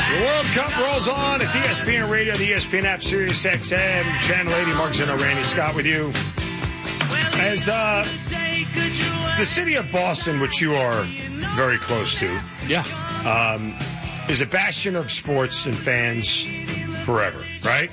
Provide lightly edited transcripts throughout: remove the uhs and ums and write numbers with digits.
The World Cup rolls on. It's ESPN Radio, the ESPN app, Sirius XM, Channel 80. Mark Zeno, Randy Scott with you. As the city of Boston, which you are very close to, is a bastion of sports and fans forever, right?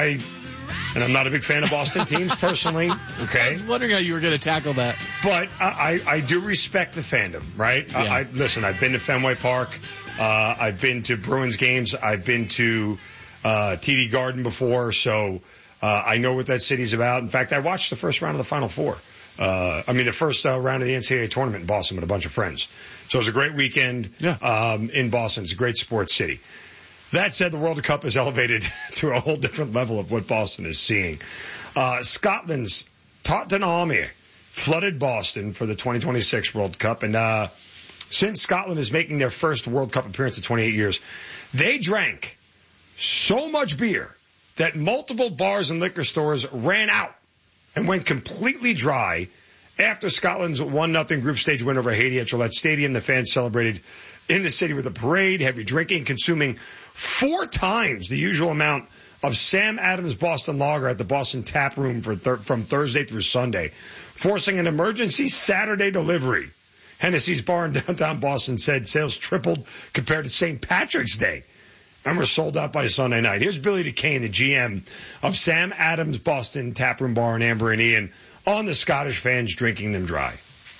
And I'm not a big fan of Boston teams personally, okay? I was wondering how you were going to tackle that. But I do respect the fandom, right? Yeah. Listen, I've been to Fenway Park. I've been to Bruins games. I've been to TD Garden before, so I know what that city's about. In fact, I watched the first round of the Final Four. The first round of the NCAA tournament in Boston with a bunch of friends. So it was a great weekend in Boston. It's a great sports city. That said, the World Cup is elevated to a whole different level of what Boston is seeing. Scotland's Tottenham flooded Boston for the 2026 World Cup. And since Scotland is making their first World Cup appearance in 28 years, they drank so much beer that multiple bars and liquor stores ran out and went completely dry after Scotland's 1-0 group stage win over Haiti at Gillette Stadium. The fans celebrated in the city with a parade, heavy drinking, consuming 4 times the usual amount of Sam Adams Boston Lager at the Boston Tap Room from Thursday through Sunday, forcing an emergency Saturday delivery. Hennessy's bar in downtown Boston said sales tripled compared to St. Patrick's Day and were sold out by Sunday night. Here's Billy DeCane, the GM of Sam Adams Boston Tap Room Bar in Amber and Ian, on the Scottish fans drinking them dry.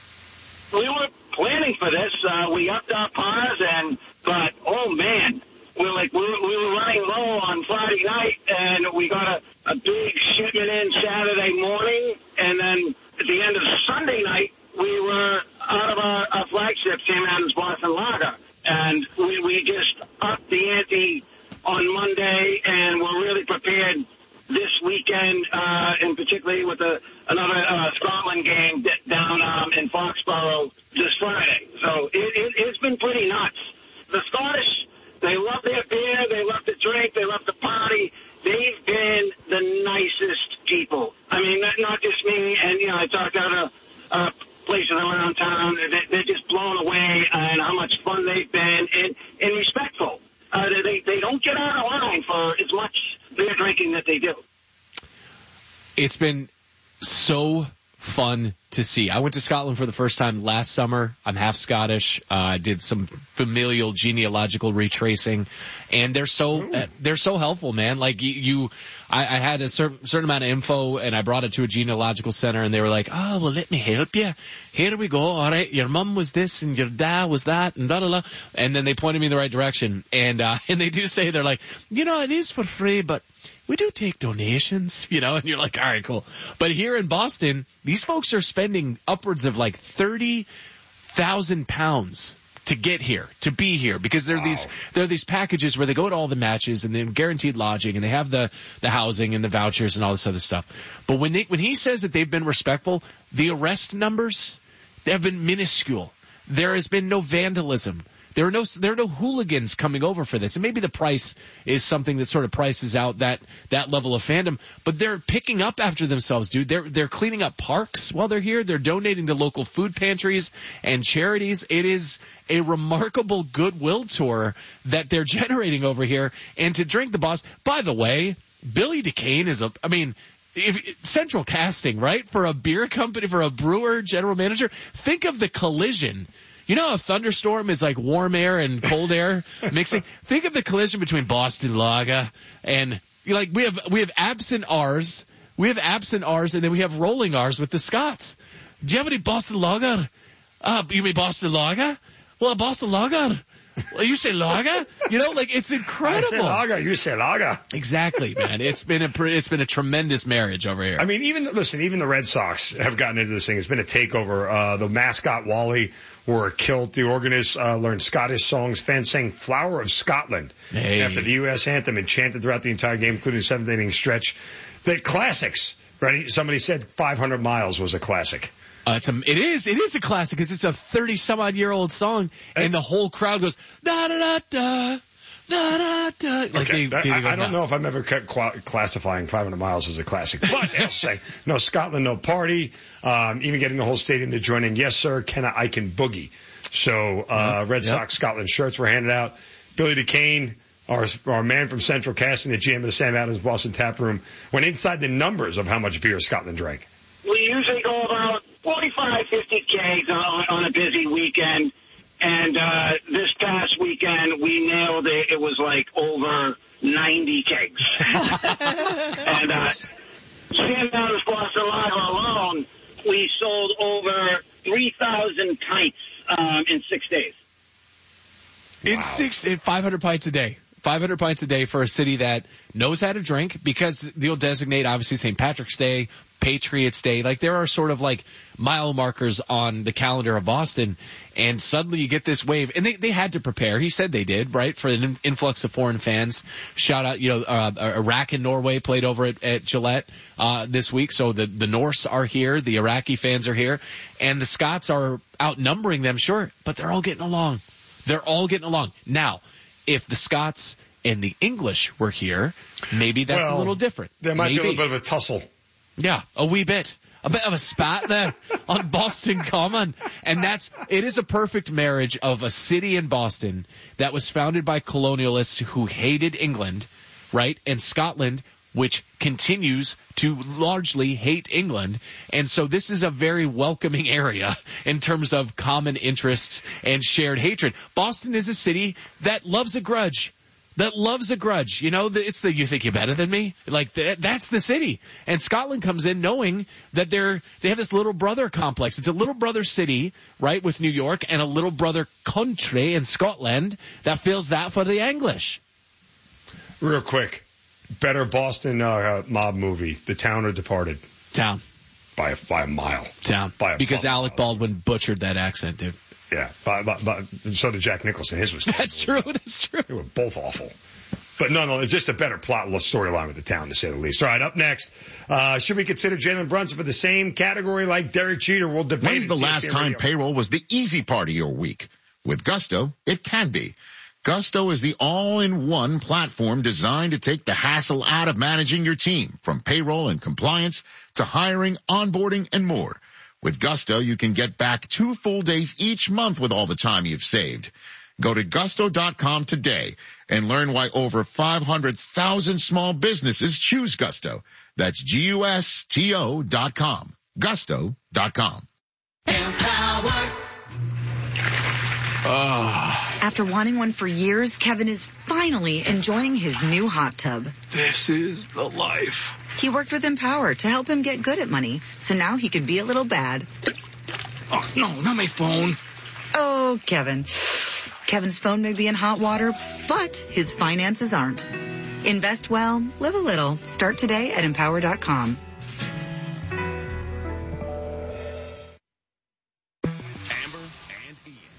We weren't planning for this. We upped our pars, but oh man, we were running low on Friday night, and we got a big shipment in Saturday morning, and then at the end of Sunday night, we were out of our flagship, Sam Adams Boston Lager, and we just upped the ante on Monday, and we're really prepared this weekend, and particularly with another Scotland game down in Foxborough this Friday. So it's been pretty nuts. The Scottish, they love their beer, they love to drink, they love to party. They've been the nicest people. I mean, not just me, and, I talked to other places around town. They're just blown away on how much fun they've been and respectful. They don't get out of line for as much beer drinking that they do. It's been so fun to see. I went to Scotland for the first time last summer. I'm half Scottish. I did some familial genealogical retracing, and they're so helpful, man. Like I had a certain amount of info, and I brought it to a genealogical center, and they were like, "Oh, well, let me help you. Here we go. All right, your mum was this, and your dad was that, and da da da." And then they pointed me in the right direction, and they do say, they're like, it is for free, but we do take donations, and you're like, all right, cool. But here in Boston, these folks are spending upwards of like 30,000 pounds to get here, to be here, because there are these packages where they go to all the matches and they're guaranteed lodging and they have the housing and the vouchers and all this other stuff. But when he says that they've been respectful, the arrest numbers, they have been minuscule. There has been no vandalism. There are no hooligans coming over for this. And maybe the price is something that sort of prices out that level of fandom, but they're picking up after themselves, dude. They're cleaning up parks while they're here. They're donating to local food pantries and charities. It is a remarkable goodwill tour that they're generating over here. And to drink the boss, by the way, Billy DeCane is central casting, right? For a beer company, for a brewer, general manager. Think of the collision. A thunderstorm is like warm air and cold air mixing. Think of the collision between Boston Lager and we have absent R's. We have absent R's, and then we have rolling R's with the Scots. Do you have any Boston Lager? You mean Boston Lager? Well, Boston Lager. Well, you say lager? It's incredible. I say lager, you say lager. Exactly, man. It's been a tremendous marriage over here. I mean, even the Red Sox have gotten into this thing. It's been a takeover. The mascot Wally wore a kilt. The organist learned Scottish songs. Fans sang "Flower of Scotland" after the U.S. anthem and chanted throughout the entire game, including the 7th inning stretch. The classics. Right? Somebody said 500 Miles was a classic. It is a classic because it's a 30-some-odd-year-old song, and the whole crowd goes da da da da da da da. I don't know if I'm ever classifying 500 Miles as a classic, but I'll say no Scotland, no party. Even getting the whole stadium to join in. Yes, sir. I can boogie. So Red Sox Scotland shirts were handed out. Billy DeCane our man from Central Casting, the GM of the Sam Adams Boston Tap Room, went inside the numbers of how much beer Scotland drank. We usually go about 45, 50 kegs on a busy weekend. And this past weekend, we nailed it. It was like over 90 kegs. And Sam Adams Boston Lager alone, we sold over 3,000 pints in 6 days. It's 500 pints a day. 500 pints a day for a city that knows how to drink, because they'll designate, obviously, St. Patrick's Day, Patriots Day. Like, there are sort of like mile markers on the calendar of Boston, and suddenly you get this wave. And they had to prepare. He said they did, right, for an influx of foreign fans. Shout out, Iraq and Norway played over at Gillette this week, so the Norse are here, the Iraqi fans are here, and the Scots are outnumbering them, sure, but they're all getting along. They're all getting along. Now, if the Scots and the English were here, maybe that's a little different. There might be a little bit of a tussle. Yeah, a wee bit. A bit of a spat there on Boston Common. And it is a perfect marriage of a city in Boston that was founded by colonialists who hated England, right? And Scotland, which continues to largely hate England. And so this is a very welcoming area in terms of common interests and shared hatred. Boston is a city that loves a grudge. You know, it's you think you're better than me? Like, that's the city. And Scotland comes in knowing that they have this little brother complex. It's a little brother city, right, with New York, and a little brother country in Scotland that feels that for the English. Real quick. Better Boston mob movie, The Town or Departed? Town. By a mile. Town. Because Alec Baldwin butchered that accent, dude. Yeah, but so did Jack Nicholson. His was terrible. That's true. They were both awful. But no, it's just a better plot storyline with The Town, to say the least. All right, up next, should we consider Jalen Brunson for the same category like Derek Jeter? We'll debate. When's the last time payroll was the easy part of your week? With Gusto, it can be. Gusto is the all-in-one platform designed to take the hassle out of managing your team, from payroll and compliance to hiring, onboarding, and more. With Gusto, you can get back 2 full days each month with all the time you've saved. Go to gusto.com today and learn why over 500,000 small businesses choose Gusto. That's GUSTO.com. Gusto.com. Empower. After wanting one for years, Kevin is finally enjoying his new hot tub. This is the life. He worked with Empower to help him get good at money, so now he can be a little bad. Oh, no, not my phone. Oh, Kevin. Kevin's phone may be in hot water, but his finances aren't. Invest well, live a little. Start today at Empower.com. Amber and Ian.